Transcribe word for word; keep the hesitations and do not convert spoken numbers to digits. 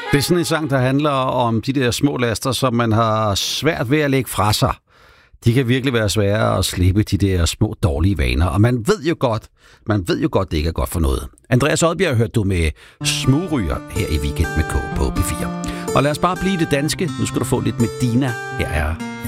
Det er sådan en sang, der handler om de der små laster, som man har svært ved at lægge fra sig. De kan virkelig være svære at slippe de der små dårlige vaner. Og man ved jo godt, man ved jo godt, det ikke er godt for noget. Andreas Odbjerg hørte du med Smugryger her i Weekend med K på P fire. Og lad os bare blive det danske. Nu skal du få lidt med Dina. Her er